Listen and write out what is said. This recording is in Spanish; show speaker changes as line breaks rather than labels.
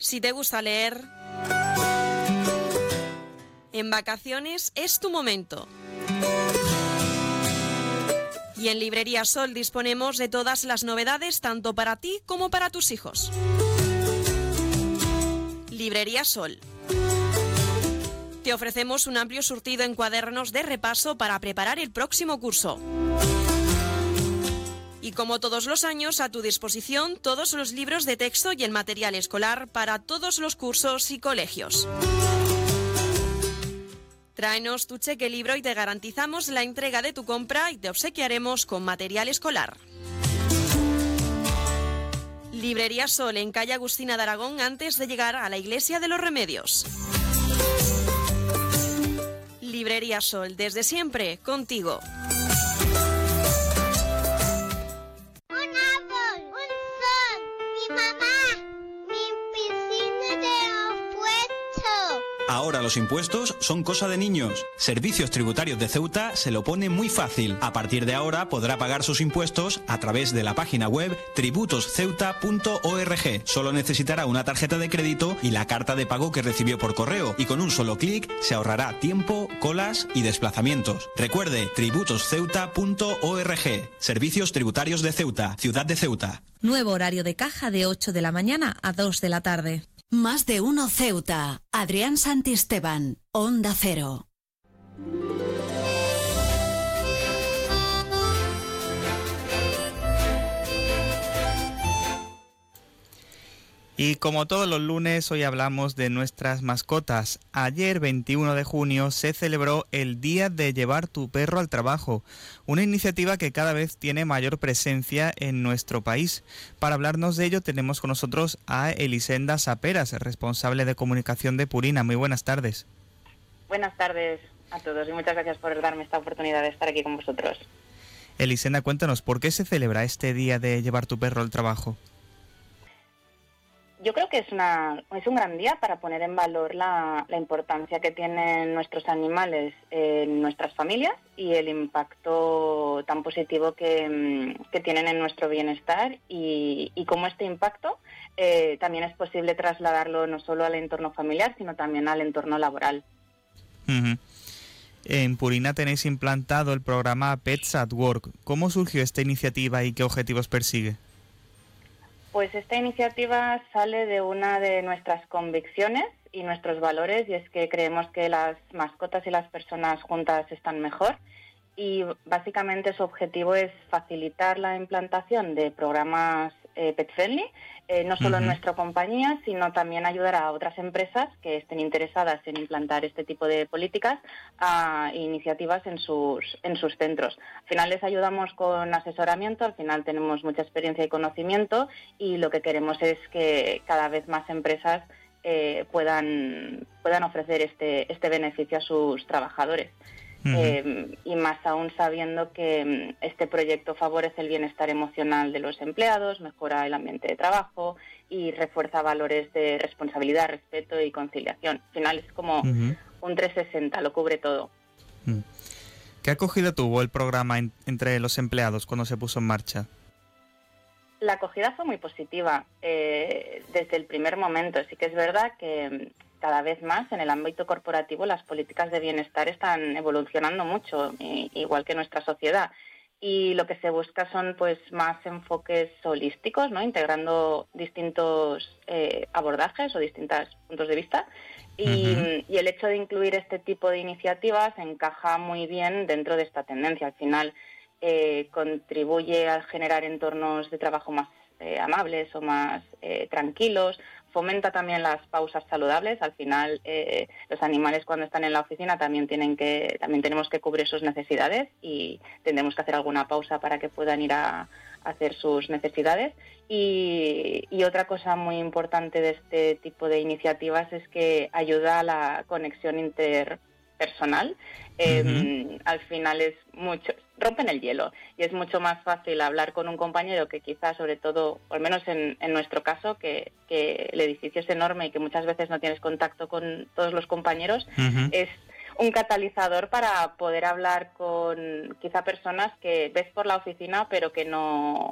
Si te gusta leer, en vacaciones es tu momento. Y en Librería Sol disponemos de todas las novedades tanto para ti como para tus hijos. Librería Sol. Te ofrecemos un amplio surtido en cuadernos de repaso para preparar el próximo curso. Y como todos los años, a tu disposición todos los libros de texto y el material escolar para todos los cursos y colegios. Tráenos tu cheque libro y te garantizamos la entrega de tu compra y te obsequiaremos con material escolar. Librería Sol en calle Agustina de Aragón antes de llegar a la Iglesia de los Remedios. Librería Sol, desde siempre, contigo.
Ahora los impuestos son cosa de niños. Servicios Tributarios de Ceuta se lo pone muy fácil. A partir de ahora podrá pagar sus impuestos a través de la página web tributosceuta.org. Solo necesitará una tarjeta de crédito y la carta de pago que recibió por correo. Y con un solo clic se ahorrará tiempo, colas y desplazamientos. Recuerde, tributosceuta.org. Servicios Tributarios de Ceuta, Ciudad de Ceuta.
Nuevo horario de caja de 8 de la mañana a 2 de la tarde.
Más de uno Ceuta. Adrián Santisteban, Onda Cero.
Y como todos los lunes, hoy hablamos de nuestras mascotas. Ayer, 21 de junio, se celebró el Día de Llevar tu Perro al Trabajo, una iniciativa que cada vez tiene mayor presencia en nuestro país. Para hablarnos de ello tenemos con nosotros a Elisenda Saperas, responsable de comunicación de Purina. Muy buenas tardes.
Buenas tardes a todos y muchas gracias por darme esta oportunidad de estar aquí con vosotros.
Elisenda, cuéntanos, ¿por qué se celebra este Día de Llevar tu Perro al Trabajo?
Yo creo que es un gran día para poner en valor la importancia que tienen nuestros animales en nuestras familias y el impacto tan positivo que tienen en nuestro bienestar y cómo este impacto también es posible trasladarlo no solo al entorno familiar, sino también al entorno laboral.
Uh-huh. En Purina tenéis implantado el programa Pets at Work. ¿Cómo surgió esta iniciativa y qué objetivos persigue?
Pues esta iniciativa sale de una de nuestras convicciones y nuestros valores, y es que creemos que las mascotas y las personas juntas están mejor, y básicamente su objetivo es facilitar la implantación de programas pet friendly, no solo en nuestra compañía, sino también ayudar a otras empresas que estén interesadas en implantar este tipo de políticas a iniciativas en sus centros. Al final les ayudamos con asesoramiento, al final tenemos mucha experiencia y conocimiento, y lo que queremos es que cada vez más empresas puedan ofrecer este beneficio a sus trabajadores. Y más aún sabiendo que este proyecto favorece el bienestar emocional de los empleados, mejora el ambiente de trabajo y refuerza valores de responsabilidad, respeto y conciliación. Al final es como un 360, lo cubre todo.
¿Qué acogida tuvo el programa entre los empleados cuando se puso en marcha?
La acogida fue muy positiva desde el primer momento. Sí que es verdad que cada vez más en el ámbito corporativo las políticas de bienestar están evolucionando mucho, igual que nuestra sociedad. Y lo que se busca son pues más enfoques holísticos, ¿no? Integrando distintos abordajes o distintos puntos de vista. Y el hecho de incluir este tipo de iniciativas encaja muy bien dentro de esta tendencia. Al final contribuye a generar entornos de trabajo más amables o más tranquilos, fomenta también las pausas saludables. Al final los animales cuando están en la oficina también tenemos que cubrir sus necesidades y tendremos que hacer alguna pausa para que puedan ir a hacer sus necesidades. Y otra cosa muy importante de este tipo de iniciativas es que ayuda a la conexión interpersonal. Al final rompen el hielo y es mucho más fácil hablar con un compañero que quizás, sobre todo, o al menos en nuestro caso, que el edificio es enorme y que muchas veces no tienes contacto con todos los compañeros, es un catalizador para poder hablar con quizá personas que ves por la oficina pero que no